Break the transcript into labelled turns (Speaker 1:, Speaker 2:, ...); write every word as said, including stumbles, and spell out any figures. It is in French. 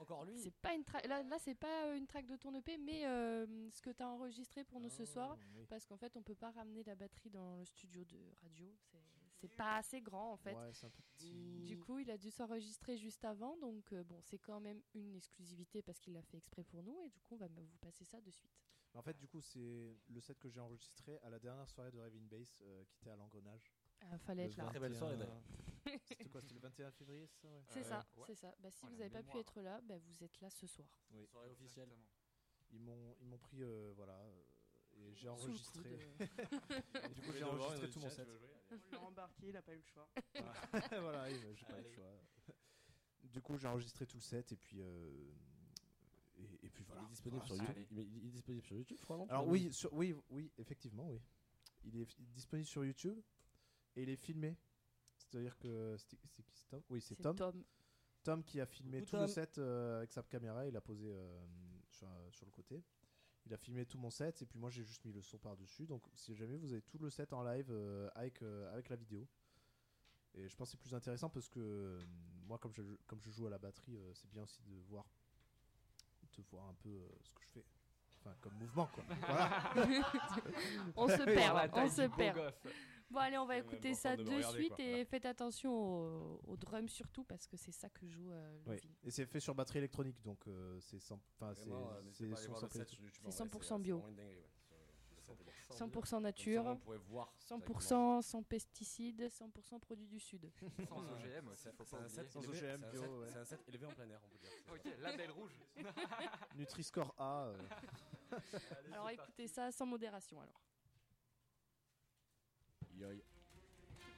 Speaker 1: encore lui.
Speaker 2: C'est pas une tra- là, là, c'est pas une track de ton E P, mais euh, ce que tu as enregistré pour nous
Speaker 3: Oh,
Speaker 2: ce soir.
Speaker 3: oui.
Speaker 2: Parce qu'en fait, on peut pas ramener la batterie dans le studio de radio. C'est, c'est pas assez grand en fait.
Speaker 3: Ouais, c'est un peu petit.
Speaker 2: Du coup, il a dû s'enregistrer juste avant. Donc, euh, bon, c'est quand même une exclusivité parce qu'il l'a fait exprès pour nous. Et du coup, on va vous passer ça de suite.
Speaker 3: En fait, du coup, c'est le set que j'ai enregistré à la dernière soirée de Rave in Bass euh, qui était à l'engrenage.
Speaker 2: Ah, fallait être
Speaker 3: Le
Speaker 2: là.
Speaker 1: Très belle soirée, d'ailleurs.
Speaker 3: C'était quoi? C'était le vingt et un février, c'est ça, ouais.
Speaker 2: C'est
Speaker 4: Euh,
Speaker 2: ça,
Speaker 4: ouais.
Speaker 2: c'est ça. Bah, si
Speaker 4: Oh,
Speaker 2: vous
Speaker 4: la
Speaker 2: n'avez pas pu
Speaker 4: mémoire.
Speaker 2: être là, bah, vous êtes là ce soir.
Speaker 3: Oui.
Speaker 1: Soirée officielle.
Speaker 4: Exactement.
Speaker 3: Ils m'ont, ils m'ont pris, euh, voilà, euh, et j'ai
Speaker 2: Sous le
Speaker 3: enregistré.
Speaker 2: coude.
Speaker 3: Et du coup, j'ai enregistré tout mon set.
Speaker 5: On l'a embarqué, il a pas eu le choix.
Speaker 3: Voilà, oui, j'ai pas eu le choix. Du coup, j'ai enregistré tout le set et puis. Euh, et, et puis voilà.
Speaker 1: Il est disponible sur
Speaker 3: Voilà,
Speaker 1: YouTube. Il est- il est disponible sur YouTube, je crois. non
Speaker 3: Alors oui, sur, oui, oui, effectivement, oui. Il est f- disponible sur YouTube et il est filmé. C'est-à-dire que c'est, c'est qui c'est Tom? Oui, c'est,
Speaker 2: C'est
Speaker 3: Tom.
Speaker 2: Tom.
Speaker 3: Tom qui a filmé
Speaker 1: Coucou,
Speaker 3: tout
Speaker 1: Tom.
Speaker 3: le set euh, avec sa caméra. Il a posé euh, sur, sur le côté. Il a filmé tout mon set et puis moi j'ai juste mis le son par dessus. Donc si jamais vous avez tout le set en live euh, avec euh, avec la vidéo. Et je pense que c'est plus intéressant parce que euh, moi comme je comme je joue à la batterie, euh, c'est bien aussi de voir de voir un peu euh, ce que je fais. Enfin, comme mouvement, quoi. Voilà.
Speaker 2: On se
Speaker 4: Par la
Speaker 2: perd,
Speaker 4: taille
Speaker 2: on
Speaker 4: du
Speaker 2: se
Speaker 4: beau
Speaker 2: perd.
Speaker 4: gosse.
Speaker 2: Bon, allez, on va
Speaker 4: C'est même
Speaker 2: écouter
Speaker 4: pas
Speaker 2: ça
Speaker 4: en train
Speaker 2: de,
Speaker 4: de me regarder,
Speaker 2: suite
Speaker 4: quoi.
Speaker 2: et
Speaker 4: Voilà.
Speaker 2: faites attention au, au drum surtout parce que c'est ça que joue euh,
Speaker 3: Oui.
Speaker 2: Lovin.
Speaker 3: Et c'est fait sur batterie électronique, donc euh, c'est sans, enfin c'est,
Speaker 1: Vraiment, euh,
Speaker 3: c'est
Speaker 1: n'hésitez pas à aller
Speaker 3: son
Speaker 1: voir le
Speaker 3: samplé.
Speaker 1: set sur YouTube,
Speaker 2: C'est
Speaker 1: en vrai,
Speaker 2: cent pour cent
Speaker 1: c'est-
Speaker 2: bio.
Speaker 1: c'est vraiment une dinguerie, ouais. Sur- le set est bon.
Speaker 2: cent pour cent
Speaker 1: Comme ça,
Speaker 2: nature,
Speaker 1: on pourrait voir.
Speaker 2: cent pour cent sans pesticides, cent pour cent produits du Sud.
Speaker 4: Sans O G M aussi, faut
Speaker 1: C'est
Speaker 4: pas
Speaker 1: un
Speaker 4: oublier.
Speaker 1: set
Speaker 3: Sans
Speaker 1: élevé-
Speaker 3: O G M
Speaker 1: c'est un
Speaker 3: bio,
Speaker 1: set-
Speaker 3: ouais.
Speaker 1: C'est un set élevé en plein air, on peut dire. C'est-
Speaker 4: Ok, label rouge.
Speaker 3: Nutri-Score A. euh.
Speaker 2: Alors écoutez ça sans modération alors.
Speaker 1: Yoï.